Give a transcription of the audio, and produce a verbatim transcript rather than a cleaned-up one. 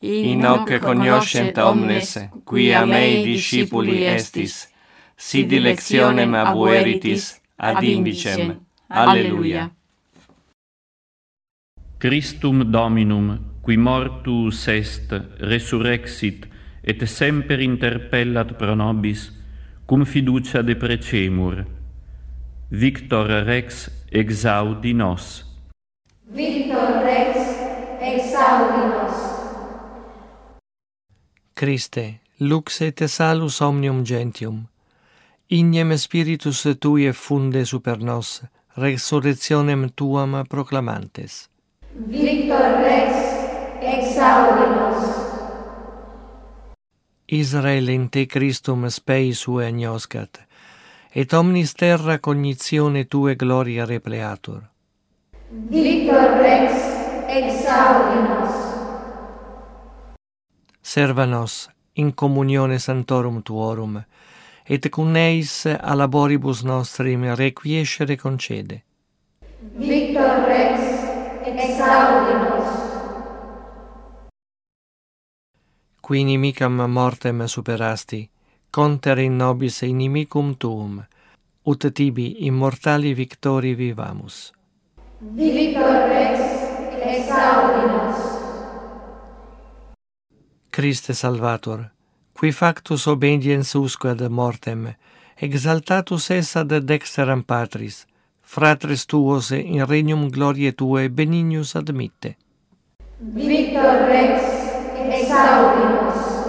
in hoc cognoscent omnes, quia mei discipuli estis, si dilectionem abueritis ad indicem. Alleluia. Christum Dominum, qui mortus est, resurrexit, et semper interpellat pro nobis, cum fiducia deprecemur. Victor Rex exaudi nos. Victor Rex exaudi nos. Christe, lux et salus omnium gentium, ignem spiritus tui effunde super nos, resurrectionem tuam proclamantes. Victor Rex exaudi nos. Israel in te Christum spei sue agnoscat, et omnis terra cognitione tue gloria repleatur. Victor Rex exaudi nos. Serva nos in communione santorum tuorum, et cum eis a laboribus nostrim requiescere concede. Victor Rex exaudi nos. Qui inimicam mortem superasti, conter in nobis inimicum tuum, ut tibi immortali victori vivamus. Victor Rex exaudi nos. Christe Salvator, qui factus obediens usque ad mortem, exaltatus es ad dexteram Patris, fratres tuos in regnum gloriae Tue benignus admitte. Victor Rex exaudi nos.